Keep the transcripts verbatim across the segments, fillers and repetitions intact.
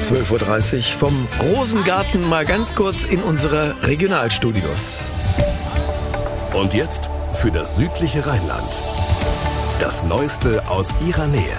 zwölf Uhr dreißig vom Rosengarten mal ganz kurz in unsere Regionalstudios. Und jetzt für das südliche Rheinland. Das Neueste aus ihrer Nähe.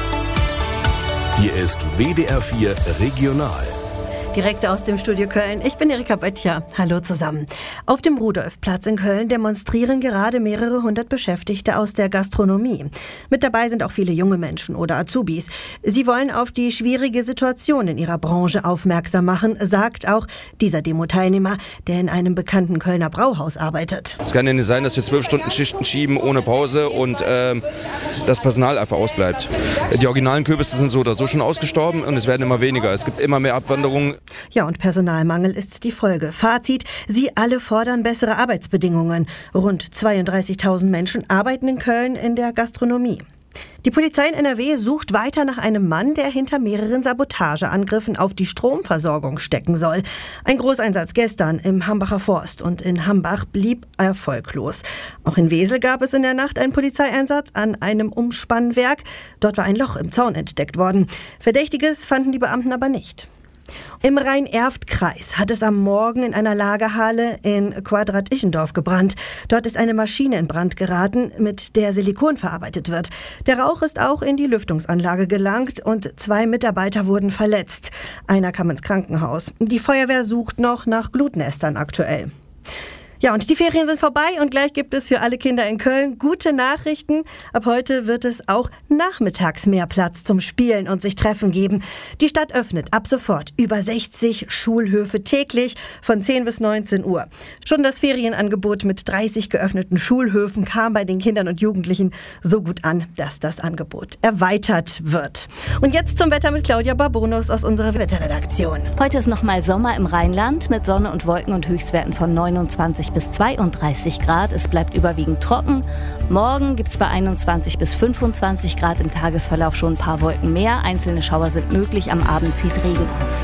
Hier ist W D R vier Regional. Direkt aus dem Studio Köln. Ich bin Erika Böttcher. Hallo zusammen. Auf dem Rudolfplatz in Köln demonstrieren gerade mehrere hundert Beschäftigte aus der Gastronomie. Mit dabei sind auch viele junge Menschen oder Azubis. Sie wollen auf die schwierige Situation in ihrer Branche aufmerksam machen, sagt auch dieser Demo-Teilnehmer, der in einem bekannten Kölner Brauhaus arbeitet. Es kann ja nicht sein, dass wir zwölf Stunden Schichten schieben ohne Pause und ähm, das Personal einfach ausbleibt. Die originalen Kürbisse sind so oder so schon ausgestorben und es werden immer weniger. Es gibt immer mehr Abwanderungen. Ja, und Personalmangel ist die Folge. Fazit, sie alle fordern bessere Arbeitsbedingungen. Rund zweiunddreißigtausend Menschen arbeiten in Köln in der Gastronomie. Die Polizei in N R W sucht weiter nach einem Mann, der hinter mehreren Sabotageangriffen auf die Stromversorgung stecken soll. Ein Großeinsatz gestern im Hambacher Forst und in Hambach blieb erfolglos. Auch in Wesel gab es in der Nacht einen Polizeieinsatz an einem Umspannwerk. Dort war ein Loch im Zaun entdeckt worden. Verdächtiges fanden die Beamten aber nicht. Im Rhein-Erft-Kreis hat es am Morgen in einer Lagerhalle in Quadrat-Ichendorf gebrannt. Dort ist eine Maschine in Brand geraten, mit der Silikon verarbeitet wird. Der Rauch ist auch in die Lüftungsanlage gelangt und zwei Mitarbeiter wurden verletzt. Einer kam ins Krankenhaus. Die Feuerwehr sucht noch nach Glutnestern aktuell. Ja, und die Ferien sind vorbei und gleich gibt es für alle Kinder in Köln gute Nachrichten. Ab heute wird es auch nachmittags mehr Platz zum Spielen und sich treffen geben. Die Stadt öffnet ab sofort über sechzig Schulhöfe täglich von zehn bis neunzehn Uhr. Schon das Ferienangebot mit dreißig geöffneten Schulhöfen kam bei den Kindern und Jugendlichen so gut an, dass das Angebot erweitert wird. Und jetzt zum Wetter mit Claudia Barbonus aus unserer Wetterredaktion. Heute ist nochmal Sommer im Rheinland mit Sonne und Wolken und Höchstwerten von neunundzwanzig bis zweiunddreißig Grad. Es bleibt überwiegend trocken. Morgen gibt es bei einundzwanzig bis fünfundzwanzig Grad, im Tagesverlauf schon ein paar Wolken mehr. Einzelne Schauer sind möglich, am Abend zieht Regen auf.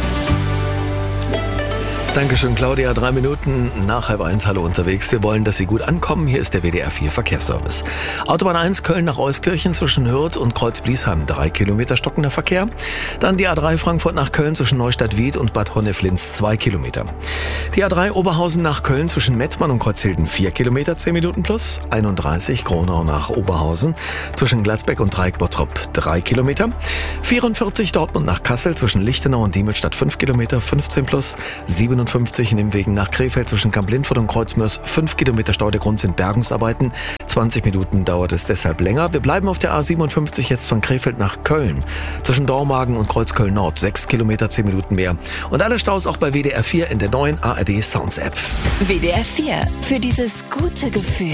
Dankeschön, Claudia. Drei Minuten nach halb eins. Hallo unterwegs. Wir wollen, dass Sie gut ankommen. Hier ist der W D R vier Verkehrsservice. Autobahn eins Köln nach Euskirchen zwischen Hürth und Kreuz-Bliesheim. Drei Kilometer stockender Verkehr. Dann die A drei Frankfurt nach Köln zwischen Neustadt-Wied und Bad Honneflins. Zwei Kilometer. Die A drei Oberhausen nach Köln zwischen Mettmann und Kreuzhilden. Vier Kilometer, zehn Minuten plus. einunddreißig Gronau nach Oberhausen zwischen Gladbeck und Dreieck-Bottrop. Drei Kilometer. vierundvierzig Dortmund nach Kassel zwischen Lichtenau und Diemelstadt. Fünf Kilometer, fünfzehn plus. siebenundfünfzig Nimmwegen nach Krefeld zwischen Kamp-Lindfort und Kreuzmörs. Fünf Kilometer Stau, der Grund sind Bergungsarbeiten. zwanzig Minuten dauert es deshalb länger. Wir bleiben auf der A siebenundfünfzig jetzt von Krefeld nach Köln. Zwischen Dormagen und Kreuzköln Nord. Sechs Kilometer, zehn Minuten mehr. Und alle Staus auch bei W D R vier in der neuen A R D Sounds App. W D R vier für dieses gute Gefühl.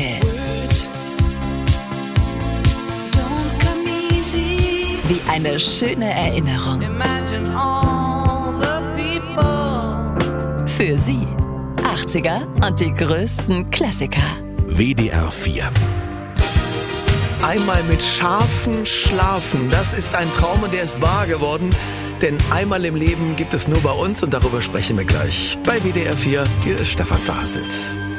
Wie eine schöne Erinnerung. Für Sie. achtziger und die größten Klassiker. W D R vier. Einmal mit Schafen schlafen. Das ist ein Traum und der ist wahr geworden. Denn einmal im Leben gibt es nur bei uns und darüber sprechen wir gleich. Bei W D R vier, hier ist Stefan Verhasselt.